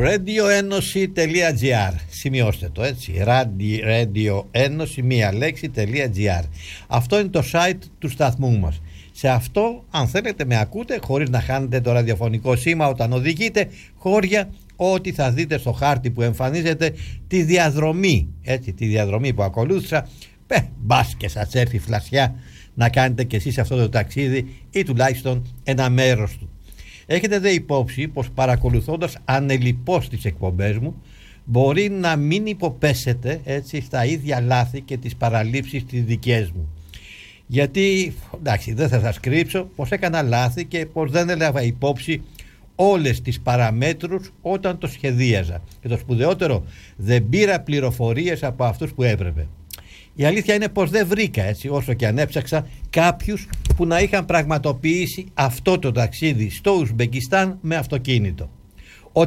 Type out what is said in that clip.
radioennosi.gr. Σημειώστε το έτσι. Radioennosi, μία λέξη.gr. Αυτό είναι το site του σταθμού μας. Σε αυτό, αν θέλετε, με ακούτε χωρίς να χάνετε το ραδιοφωνικό σήμα όταν οδηγείτε χώρια, ότι θα δείτε στο χάρτη που εμφανίζεται τη διαδρομή, έτσι, τη διαδρομή που ακολούθησα. Μπας και σας έρθει φλασιά να κάνετε κι εσείς αυτό το ταξίδι ή τουλάχιστον ένα μέρος του. Έχετε δε υπόψη πως παρακολουθώντας ανελιπώς τις εκπομπές μου μπορεί να μην υποπέσετε έτσι στα ίδια λάθη και τις παραλήψεις τις δικές μου. Γιατί, εντάξει, δεν θα σας κρύψω πως έκανα λάθη και πως δεν έλαβα υπόψη όλες τις παραμέτρους όταν το σχεδίαζα. Και το σπουδαιότερο, δεν πήρα πληροφορίες από αυτούς που έπρεπε. Η αλήθεια είναι πως δεν βρήκα, έτσι, όσο και αν έψαξα, κάποιους που να είχαν πραγματοποιήσει αυτό το ταξίδι στο Ουσμπεκιστάν με αυτοκίνητο.